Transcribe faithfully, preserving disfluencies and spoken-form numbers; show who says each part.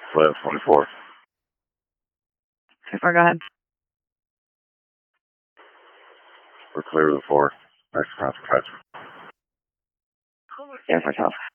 Speaker 1: Flat twenty-four.
Speaker 2: twenty-four, go ahead.
Speaker 1: We're clear of the four. Next consequence.
Speaker 2: zero four twelve.